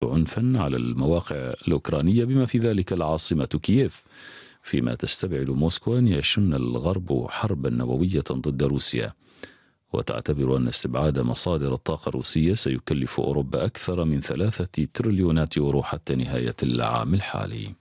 عنفا على المواقع الأوكرانية بما في ذلك العاصمة كييف، فيما تستبعد موسكو أن يشن الغرب حربا نووية ضد روسيا، وتعتبر أن استبعاد مصادر الطاقة الروسية سيكلف أوروبا أكثر من 3 تريليونات يورو حتى نهاية العام الحالي.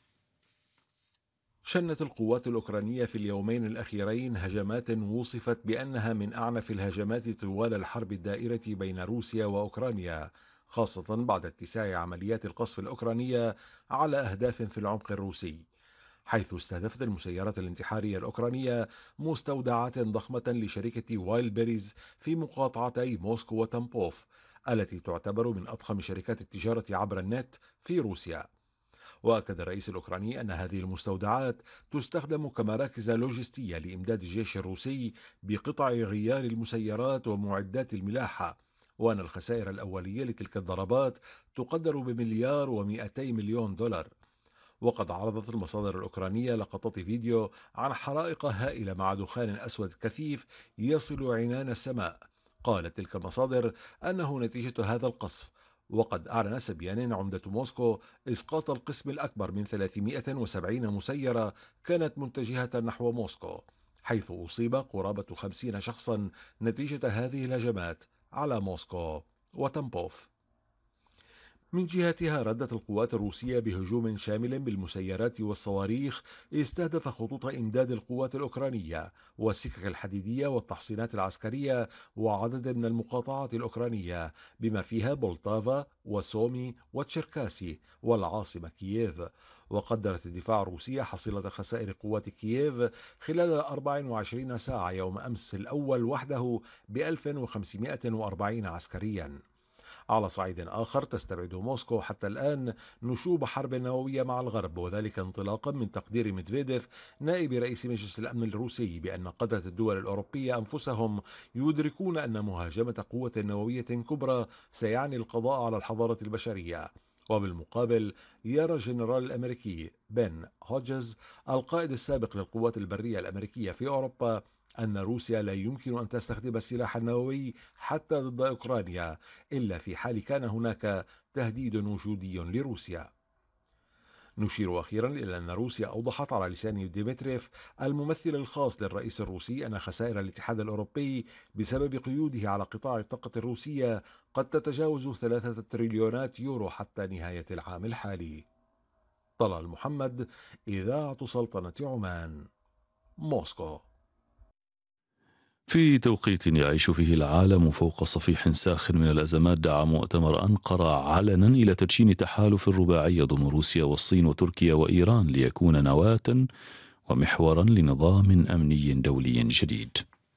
شنت القوات الأوكرانية في اليومين الأخيرين هجمات وصفت بأنها من أعنف الهجمات طوال الحرب الدائرة بين روسيا وأوكرانيا، خاصة بعد اتساع عمليات القصف الأوكرانية على أهداف في العمق الروسي، حيث استهدفت المسيرات الانتحارية الأوكرانية مستودعات ضخمة لشركة وايل بيريز في مقاطعتي موسكو وتامبوف، التي تعتبر من أضخم شركات التجارة عبر النت في روسيا. وأكد الرئيس الأوكراني أن هذه المستودعات تستخدم كمراكز لوجستية لإمداد الجيش الروسي بقطع غيار المسيرات ومعدات الملاحة، وأن الخسائر الأولية لتلك الضربات تقدر بمليار ومئتي مليون دولار. وقد عرضت المصادر الأوكرانية لقطات فيديو عن حرائق هائلة مع دخان أسود كثيف يصل عنان السماء. قالت تلك المصادر أنه نتيجة هذا القصف. وقد أعلن سبيان عمدة موسكو إسقاط القسم الأكبر من 370 مسيرة كانت متجهة نحو موسكو، حيث أصيب قرابة 50 شخصا نتيجة هذه الهجمات على موسكو وتمبوف. من جهتها ردت القوات الروسية بهجوم شامل بالمسيرات والصواريخ استهدف خطوط إمداد القوات الأوكرانية والسكك الحديدية والتحصينات العسكرية وعدد من المقاطعات الأوكرانية بما فيها بولتافا وسومي وتشيركاسي والعاصمة كييف. وقدرت الدفاع الروسي حصيلة خسائر قوات كييف خلال 24 ساعة يوم أمس الأول وحده ب 1540 عسكريا. على صعيد آخر، تستبعد موسكو حتى الآن نشوب حرب نووية مع الغرب، وذلك انطلاقا من تقدير ميدفيديف نائب رئيس مجلس الأمن الروسي بأن قادة الدول الأوروبية أنفسهم يدركون أن مهاجمة قوة نووية كبرى سيعني القضاء على الحضارة البشرية. وبالمقابل، يرى الجنرال الأمريكي بن هوجز القائد السابق للقوات البرية الأمريكية في أوروبا أن روسيا لا يمكن أن تستخدم السلاح النووي حتى ضد أوكرانيا إلا في حال كان هناك تهديد وجودي لروسيا. نشير أخيرا إلى أن روسيا أوضحت على لسان ديمتريف الممثل الخاص للرئيس الروسي أن خسائر الاتحاد الأوروبي بسبب قيوده على قطاع الطاقة الروسية قد تتجاوز 3 تريليونات يورو حتى نهاية العام الحالي. طلال محمد، إذاعة سلطنة عمان، موسكو. في توقيت يعيش فيه العالم فوق صفيح ساخن من الأزمات، دعا مؤتمر أنقرة علنا إلى تدشين تحالف رباعي يضم روسيا والصين وتركيا وإيران ليكون نواة ومحورا لنظام أمني دولي جديد.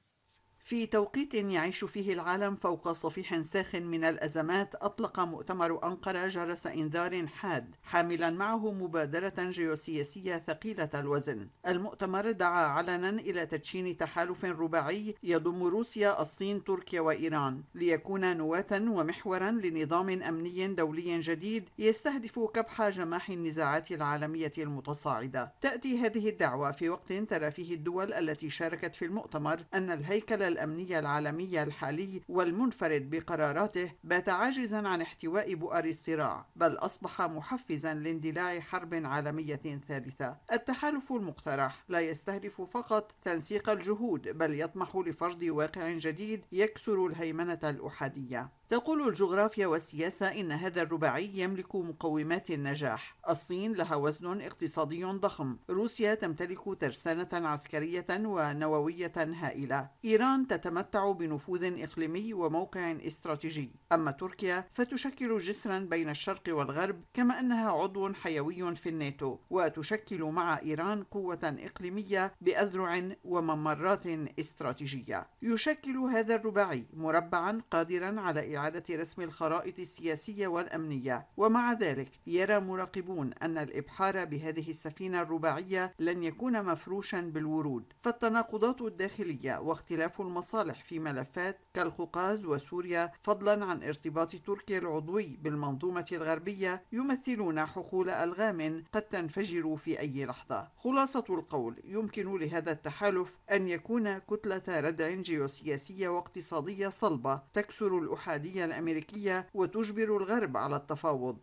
في توقيت يعيش فيه العالم فوق صفيح ساخن من الأزمات، أطلق مؤتمر أنقرة جرس إنذار حاد حاملا معه مبادرة جيوسياسية ثقيلة الوزن. المؤتمر دعا علنا إلى تدشين تحالف رباعي يضم روسيا، الصين، تركيا وإيران ليكون نواة ومحورا لنظام أمني دولي جديد يستهدف كبح جماح النزاعات العالمية المتصاعدة. تأتي هذه الدعوة في وقت ترى فيه الدول التي شاركت في المؤتمر أن الهيكل الأمنية العالمية الحالي والمنفرد بقراراته بات عاجزا عن احتواء بؤر الصراع، بل أصبح محفزا لاندلاع حرب عالمية ثالثة. التحالف المقترح لا يستهدف فقط تنسيق الجهود، بل يطمح لفرض واقع جديد يكسر الهيمنة الأحادية. تقول الجغرافيا والسياسة إن هذا الرباعي يملك مقومات النجاح. الصين لها وزن اقتصادي ضخم، روسيا تمتلك ترسانة عسكرية ونووية هائلة، إيران تتمتع بنفوذ إقليمي وموقع استراتيجي، أما تركيا فتشكل جسرا بين الشرق والغرب، كما أنها عضو حيوي في الناتو وتشكل مع إيران قوة إقليمية بأذرع وممرات استراتيجية. يشكل هذا الرباعي مربعا قادرا على إعادة رسم الخرائط السياسية والأمنية، ومع ذلك يرى مراقبون أن الإبحار بهذه السفينة الرباعية لن يكون مفروشا بالورود، فالتناقضات الداخلية واختلاف المصالح في ملفات كالقوقاز وسوريا، فضلا عن ارتباط تركيا العضوي بالمنظومة الغربية، يمثلون حقول ألغام قد تنفجر في أي لحظة. خلاصة القول، يمكن لهذا التحالف أن يكون كتلة ردع جيوسياسية واقتصادية صلبة تكسر الأحادية الاقتصادية الأمريكية وتجبر الغرب على التفاوض.